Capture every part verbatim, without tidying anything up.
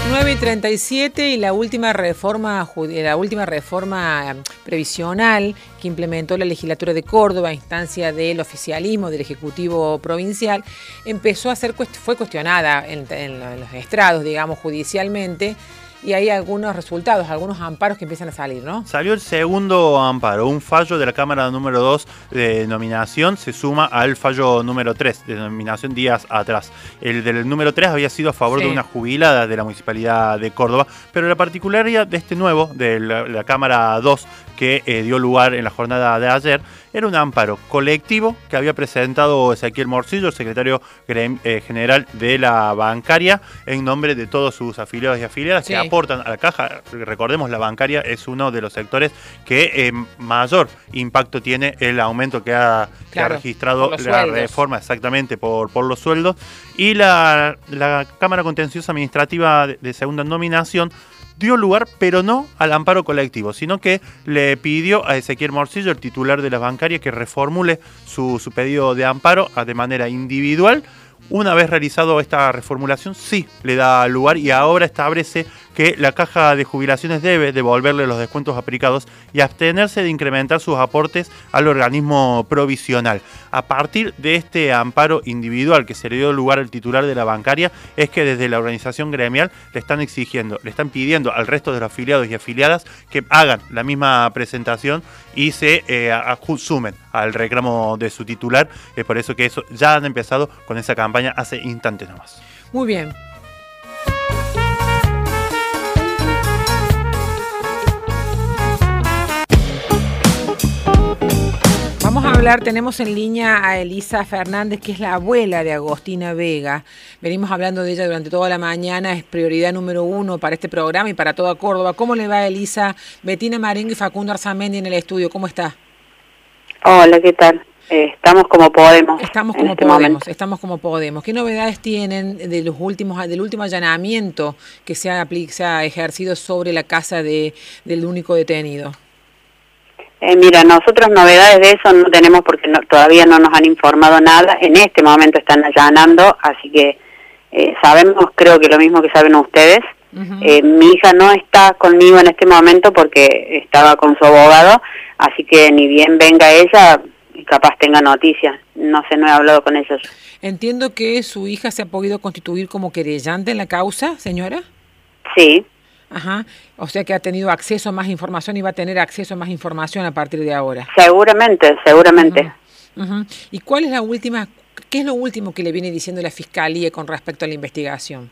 nueve y treinta y siete y la última reforma la última reforma previsional que implementó la legislatura de Córdoba a instancia del oficialismo del Ejecutivo Provincial empezó a ser fue cuestionada en, en los estrados, digamos, judicialmente. Y hay algunos resultados, algunos amparos que empiezan a salir, ¿no? Salió el segundo amparo, un fallo de la Cámara número dos de nominación se suma al fallo número tres de nominación días atrás. El del número tres había sido a favor sí. de una jubilada de la Municipalidad de Córdoba, pero la particularidad de este nuevo, de la, la Cámara dos, que eh, dio lugar en la jornada de ayer, era un amparo colectivo que había presentado Ezequiel Morcillo, el secretario eh, general de la bancaria, en nombre de todos sus afiliados y afiliadas sí. que aportan a la caja. Recordemos, la bancaria es uno de los sectores que eh, mayor impacto tiene el aumento que ha, claro, que ha registrado la sueldos. reforma, exactamente, por, por los sueldos. Y la, la Cámara Contenciosa Administrativa de, de segunda nominación dio lugar, pero no al amparo colectivo, sino que le pidió a Ezequiel Morcillo, el titular de la bancaria, que reformule su, su pedido de amparo de manera individual. Una vez realizado esta reformulación, sí le da lugar y ahora establece que la caja de jubilaciones debe devolverle los descuentos aplicados y abstenerse de incrementar sus aportes al organismo provisional. A partir de este amparo individual que se le dio lugar al titular de la bancaria, es que desde la organización gremial le están exigiendo, le están pidiendo al resto de los afiliados y afiliadas que hagan la misma presentación y se eh, sumen al reclamo de su titular. Es por eso que eso ya han empezado con esa campaña hace instantes nomás. Muy bien. Vamos a hablar, tenemos en línea a Elisa Fernández, que es la abuela de Agostina Vega. Venimos hablando de ella durante toda la mañana, es prioridad número uno para este programa y para toda Córdoba. ¿Cómo le va, Elisa? Betina Marengo y Facundo Arzamendi en el estudio, ¿cómo está? Hola, ¿qué tal? Eh, estamos como podemos. Estamos como este podemos, momento. estamos como podemos. ¿Qué novedades tienen de los últimos, del último allanamiento que se ha, se ha ejercido sobre la casa de, del único detenido? Eh, mira, nosotros novedades de eso no tenemos porque no, todavía no nos han informado nada. En este momento están allanando, así que eh, sabemos, creo que lo mismo que saben ustedes. Uh-huh. eh, mi hija no está conmigo en este momento porque estaba con su abogado, así que ni bien venga ella, capaz tenga noticias. No sé, no he hablado con ellos. Entiendo que su hija se ha podido constituir como querellante en la causa, señora. Sí. Ajá, o sea que ha tenido acceso a más información y va a tener acceso a más información a partir de ahora. Seguramente, seguramente. Uh-huh. Uh-huh. ¿Y cuál es la última, qué es lo último que le viene diciendo la Fiscalía con respecto a la investigación?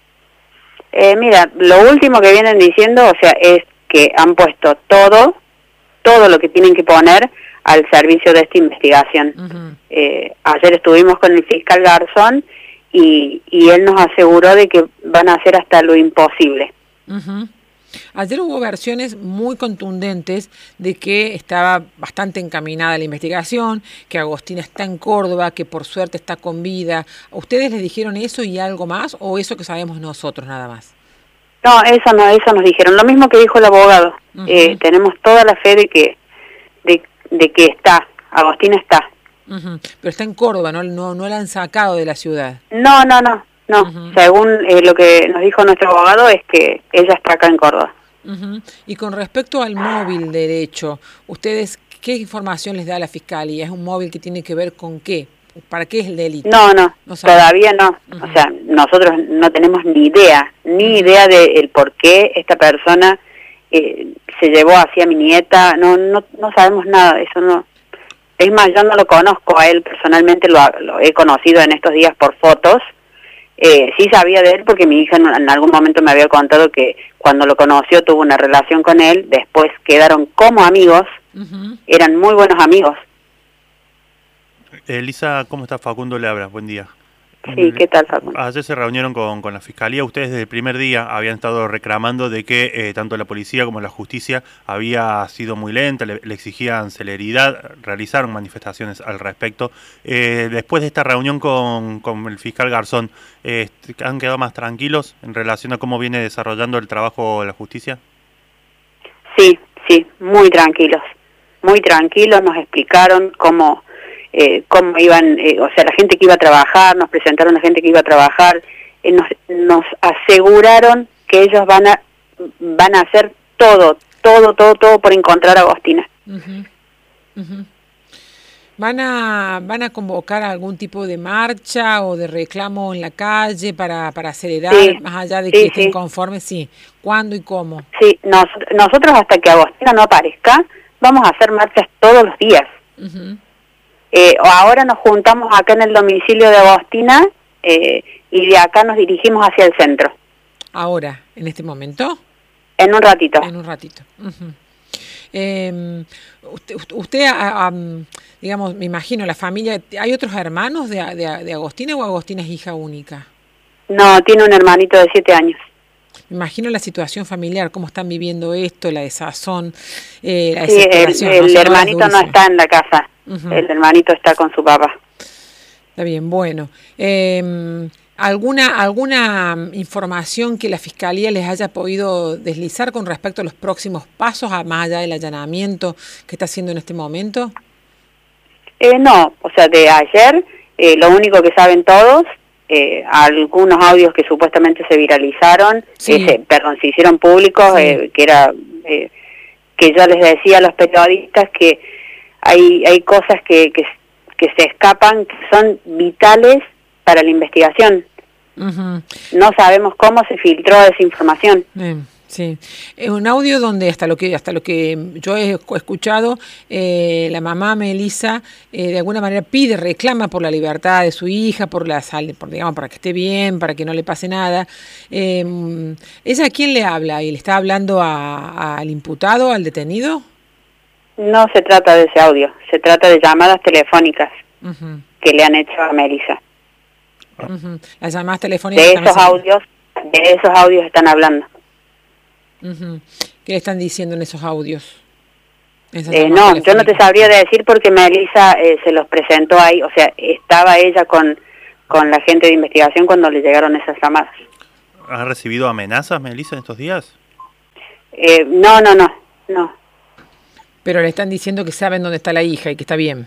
Eh, mira, lo último que vienen diciendo, o sea, es que han puesto todo, todo lo que tienen que poner al servicio de esta investigación. Uh-huh. eh, ayer estuvimos con el fiscal Garzón y, y él nos aseguró de que van a hacer hasta lo imposible. Uh-huh. Ayer hubo versiones muy contundentes de que estaba bastante encaminada la investigación, que Agostina está en Córdoba, que por suerte está con vida. ¿Ustedes les dijeron eso y algo más o eso que sabemos nosotros nada más? No, eso no, eso nos dijeron. Lo mismo que dijo el abogado. Uh-huh. eh, tenemos toda la fe de que de, de que está, Agostina está. Uh-huh. Pero está en Córdoba, ¿no? No, no la han sacado de la ciudad. No, no, no. No, uh-huh. según eh, lo que nos dijo nuestro abogado es que ella está acá en Córdoba. Uh-huh. Y con respecto al móvil derecho, ¿ustedes qué información les da a la Fiscalía? ¿Es un móvil que tiene que ver con qué? ¿Para qué es el delito? No, no, no todavía no. Uh-huh. O sea, nosotros no tenemos ni idea, ni uh-huh. idea del por qué esta persona eh, se llevó hacia mi nieta. No, no, no sabemos nada de eso. No. Es más, yo no lo conozco a él personalmente, lo, lo he conocido en estos días por fotos. Eh, sí sabía de él porque mi hija en, en algún momento me había contado que cuando lo conoció tuvo una relación con él, después quedaron como amigos, uh-huh. eran muy buenos amigos. Elisa, ¿cómo está? Facundo le habla, buen día. Sí, ¿qué tal, Facundo? Ayer se reunieron con, con la Fiscalía. Ustedes desde el primer día habían estado reclamando de que eh, tanto la policía como la justicia había sido muy lenta, le, le exigían celeridad, realizaron manifestaciones al respecto. Eh, después de esta reunión con, con el fiscal Garzón, eh, ¿han quedado más tranquilos en relación a cómo viene desarrollando el trabajo de la justicia? Sí, sí, muy tranquilos, muy tranquilos, nos explicaron cómo... Eh, cómo iban, eh, o sea, la gente que iba a trabajar, nos presentaron a la gente que iba a trabajar, eh, nos, nos aseguraron que ellos van a van a hacer todo, todo, todo, todo por encontrar a Agostina. Uh-huh. Uh-huh. ¿Van a van a convocar algún tipo de marcha o de reclamo en la calle para, para acelerar, sí, más allá de sí, que estén sí. conformes? Sí. ¿Cuándo y cómo? Sí, nos, nosotros hasta que Agostina no aparezca, vamos a hacer marchas todos los días. Uh-huh. Eh, ahora nos juntamos acá en el domicilio de Agostina eh, y de acá nos dirigimos hacia el centro. ¿Ahora, en este momento? En un ratito. En un ratito. Uh-huh. Eh, usted, usted um, digamos, me imagino, la familia, ¿hay otros hermanos de, de, de Agostina o Agostina es hija única? No, tiene un hermanito de siete años. Me imagino la situación familiar, cómo están viviendo esto, la desazón, eh, la sí, desesperación. el, el ¿no? hermanito no está en la casa, uh-huh. El hermanito está con su papá. Está bien, bueno. Eh, ¿Alguna alguna información que la Fiscalía les haya podido deslizar con respecto a los próximos pasos, a más allá del allanamiento que está haciendo en este momento? Eh, no, o sea, de ayer, eh, lo único que saben todos, eh, algunos audios que supuestamente se viralizaron, sí. eh, se, perdón, se hicieron públicos, sí. eh, que era eh, que yo les decía a los periodistas que hay hay cosas que, que, que se escapan, que son vitales para la investigación. Uh-huh. No sabemos cómo se filtró esa información. Eh, sí, es un audio donde hasta lo que hasta lo que yo he escuchado, eh, la mamá Melisa eh, de alguna manera pide, reclama por la libertad de su hija, por la por digamos para que esté bien, para que no le pase nada. Eh, ¿Ella a quién le habla? ¿Y le está hablando a, a, al imputado, al detenido? No se trata de ese audio, se trata de llamadas telefónicas uh-huh. que le han hecho a Melisa. Uh-huh. Las llamadas telefónicas de esos audios de esos audios están hablando. Uh-huh. ¿Qué le están diciendo en esos audios? Eh, no, yo no te sabría decir porque Melisa eh, se los presentó ahí, o sea, estaba ella con con la gente de investigación cuando le llegaron esas llamadas. ¿Ha recibido amenazas, Melisa, en estos días? Eh, no, no, no, no. Pero le están diciendo que saben dónde está la hija y que está bien.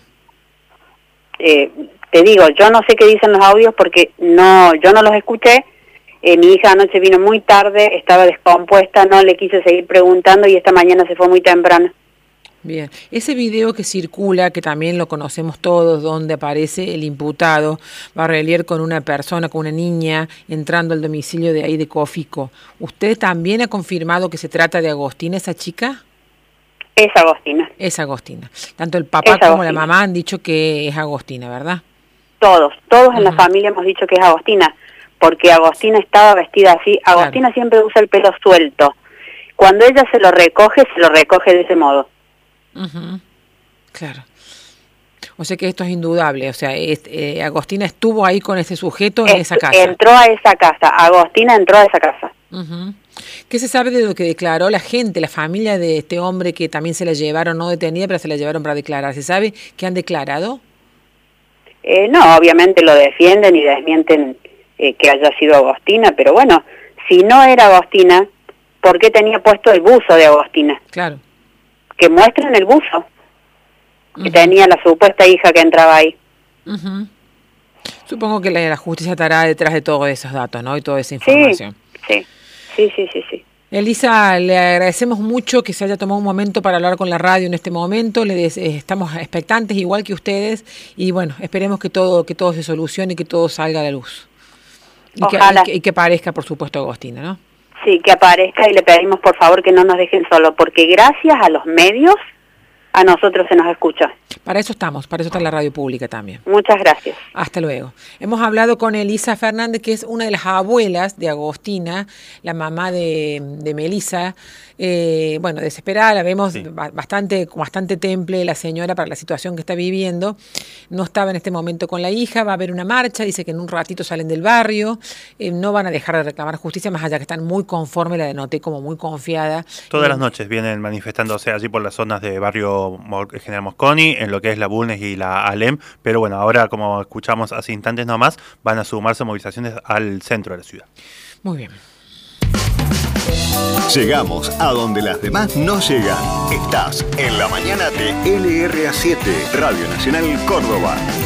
Eh, te digo, yo no sé qué dicen los audios porque no, yo no los escuché. Eh, mi hija anoche vino muy tarde, estaba descompuesta, no le quise seguir preguntando y esta mañana se fue muy temprano. Bien, ese video que circula, que también lo conocemos todos, donde aparece el imputado Barrelier con una persona, con una niña, entrando al domicilio de ahí de Cofico, ¿usted también ha confirmado que se trata de Agostina, esa chica? Es Agostina. Es Agostina. Tanto el papá como la mamá han dicho que es Agostina, ¿verdad? Todos, todos uh-huh. en la familia hemos dicho que es Agostina, porque Agostina estaba vestida así. Agostina claro. siempre usa el pelo suelto. Cuando ella se lo recoge, se lo recoge de ese modo. Uh-huh. Claro. O sea que esto es indudable. O sea, es, eh, Agostina estuvo ahí con ese sujeto en es, esa casa. Entró a esa casa. Agostina entró a esa casa. Uh-huh. ¿Qué se sabe de lo que declaró la gente, la familia de este hombre que también se la llevaron, no detenida, pero se la llevaron para declarar? ¿Se sabe qué han declarado? Eh, no, obviamente lo defienden y desmienten eh, que haya sido Agostina, pero bueno, si no era Agostina, ¿por qué tenía puesto el buzo de Agostina? Claro. Que muestren el buzo uh-huh. que tenía la supuesta hija que entraba ahí. Uh-huh. Supongo que la, la justicia estará detrás de todos esos datos, ¿no? Y toda esa información. Sí, sí, sí, sí, sí. Elisa, le agradecemos mucho que se haya tomado un momento para hablar con la radio en este momento. Le des, eh, estamos expectantes igual que ustedes y bueno, esperemos que todo que todo se solucione y que todo salga a la luz. Y Ojalá. que, y que, y que aparezca, por supuesto, Agostina, ¿no? Sí, que aparezca y le pedimos por favor que no nos dejen solos, porque gracias a los medios a nosotros se nos escucha. Para eso estamos, para eso está la radio pública también. Muchas gracias. Hasta luego. Hemos hablado con Elisa Fernández, que es una de las abuelas de Agostina, la mamá de, de Melisa. Eh, bueno, desesperada, la vemos sí. bastante, con bastante temple la señora para la situación que está viviendo. No estaba en este momento con la hija, va a haber una marcha, dice que en un ratito salen del barrio, eh, no van a dejar de reclamar justicia, más allá que están muy conformes, la denoté como muy confiada. Todas eh, las noches vienen manifestándose allí por las zonas de barrio General Mosconi, en lo que es la Bulnes y la Alem, pero bueno, ahora como escuchamos hace instantes nomás, van a sumarse movilizaciones al centro de la ciudad. Muy bien. Llegamos a donde las demás no llegan. Estás en la mañana de L R A siete, Radio Nacional Córdoba.